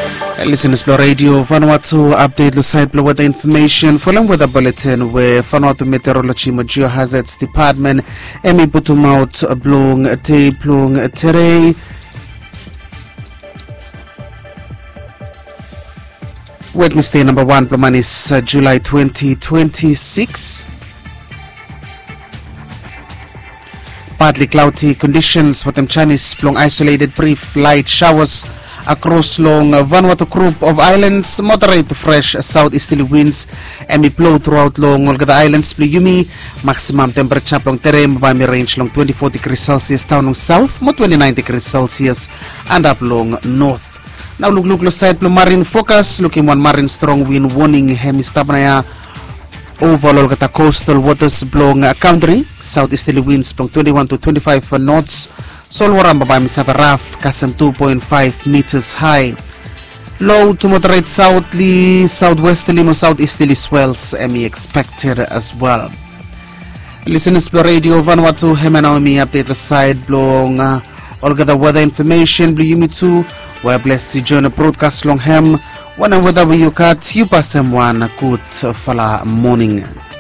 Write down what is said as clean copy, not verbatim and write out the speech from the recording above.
Listen to Radio Vanuatu update the site below weather information following weather bulletin where Vanuatu Meteorology Geohazards Department Emi Putumaut Blong Te Plong Tere Wednesday number 1 Plamanis July 2026. Partly cloudy conditions for them Chinese long isolated brief light showers across long Vanuatu group of islands, moderate to fresh southeasterly winds and may blow throughout long all the islands Yumi. Maximum temperature long tere mabami range long 24 degrees Celsius down long south mo 29 degrees Celsius and up long north. Now look side marine focus looking one marine strong wind warning hemistabnaya overall kata coastal waters blowing country southeasterly winds from 21 to 25 knots. Solwaran babami sa rough kasan 2.5 meters high. Low to moderate southerly, southwesterly, or southeasterly swells expected as well. Listeners to Radio Vanuatu Hemanaomi update the side blowing all the weather information blue yumi 2 where blessed join a broadcast long hem when and whether you cut you pass them one good fala morning.